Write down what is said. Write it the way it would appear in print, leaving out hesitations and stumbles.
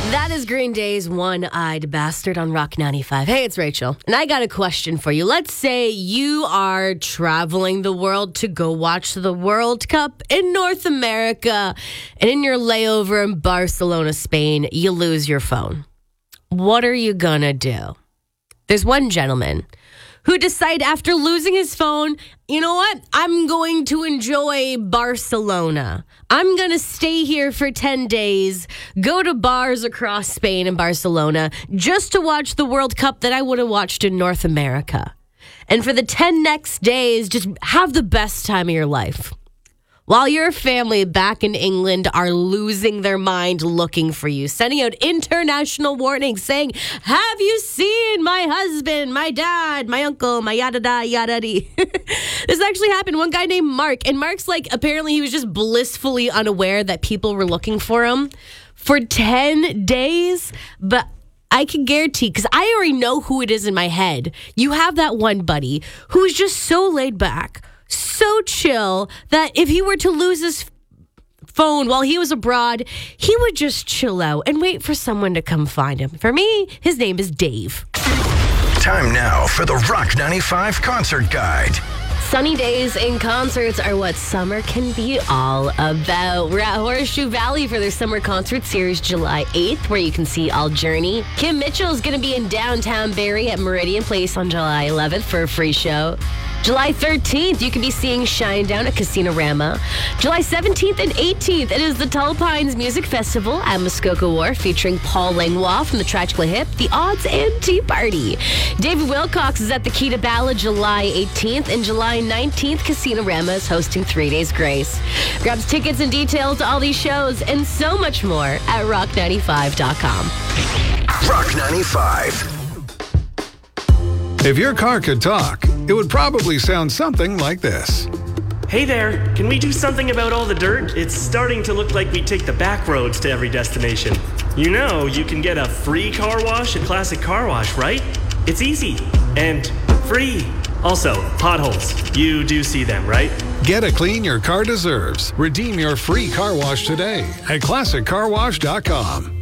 That is Green Day's One-Eyed Bastard on Rock 95. Hey, it's Rachel, and I got a question for you. Let's say you are traveling the world to go watch the World Cup in North America, and in your layover in Barcelona, Spain, you lose your phone. What are you gonna do? There's one gentleman who decided after losing his phone, you know what? I'm going to enjoy Barcelona. I'm going to stay here for 10 days, go to bars across Spain and Barcelona just to watch the World Cup that I would have watched in North America. And for the 10 next days, just have the best time of your life. While your family back in England are losing their mind looking for you, sending out international warnings saying, have you seen my husband, my dad, my uncle, my yada-da, yada-dee? This actually happened. One guy named Mark, and Mark's like, apparently he was just blissfully unaware that people were looking for him for 10 days, but I can guarantee, because I already know who it is in my head. You have that one buddy who is just so laid back, so chill, that if he were to lose his phone while he was abroad, he would just chill out and wait for someone to come find him. For me, his name is Dave. Time now for the Rock 95 Concert Guide. Sunny days and concerts are what summer can be all about. We're at Horseshoe Valley for their summer concert series July 8th, where you can see All Journey. Kim Mitchell is going to be in downtown Barrie at Meridian Place on July 11th for a free show. July 13th, you can be seeing Shinedown at Casino-Rama. July 17th and 18th, it is the Tall Pines Music Festival at Muskoka Wharf featuring Paul Langlois from the Tragically Hip, The Odds, and Tea Party. David Wilcox is at the Key to Ballad July 18th, and July 19th, Casino-Rama is hosting 3 Days Grace. Grab tickets and details to all these shows and so much more at rock95.com. Rock 95. If your car could talk, it would probably sound something like this. Hey there, can we do something about all the dirt? It's starting to look like we take the back roads to every destination. You know, you can get a free car wash at Classic Car Wash, right? It's easy and free. Also, potholes. You do see them, right? Get a clean your car deserves. Redeem your free car wash today at ClassicCarWash.com.